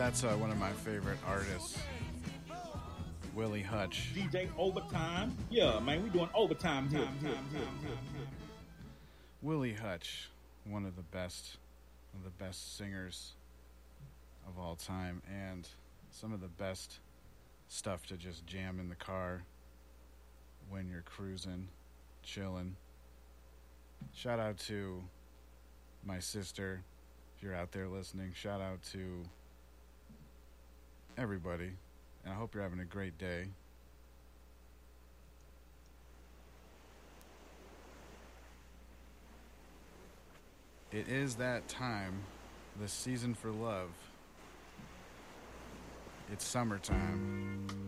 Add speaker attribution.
Speaker 1: That's one of my favorite artists, Willie Hutch.
Speaker 2: DJ Overtime. Yeah, man, we doing overtime here.
Speaker 1: Willie Hutch, one of the best singers of all time, and some of the best stuff to just jam in the car when you're cruising, chilling. Shout out to my sister, if you're out there listening. Shout out to everybody, and I hope you're having a great day. It is that time, the season for love. It's summertime.